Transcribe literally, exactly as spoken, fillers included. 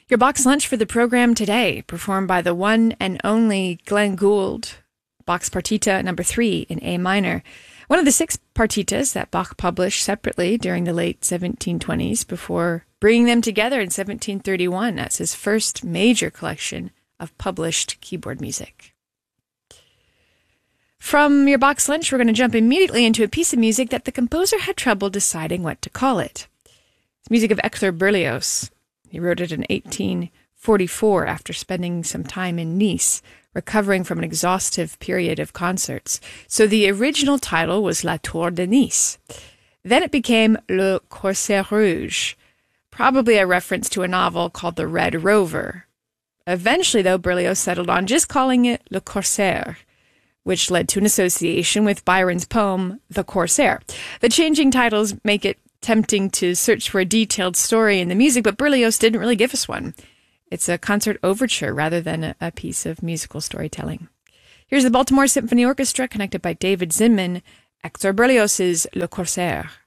Your box lunch for the program today, performed by the one and only Glenn Gould, Bach's Partita number three in A minor, one of the six partitas that Bach published separately during the late seventeen twenties before bringing them together in seventeen thirty-one as his first major collection of published keyboard music. From your box lunch, we're going to jump immediately into a piece of music that the composer had trouble deciding what to call it. It's music of Hector Berlioz. He wrote it in eighteen forty-four after spending some time in Nice, recovering from an exhaustive period of concerts. So the original title was La Tour de Nice. Then it became Le Corsaire Rouge, probably a reference to a novel called The Red Rover. Eventually, though, Berlioz settled on just calling it Le Corsaire, which led to an association with Byron's poem, The Corsair. The changing titles make it tempting to search for a detailed story in the music, but Berlioz didn't really give us one. It's a concert overture rather than a, a piece of musical storytelling. Here's the Baltimore Symphony Orchestra, conducted by David Zinman, Hector Berlioz's Le Corsaire.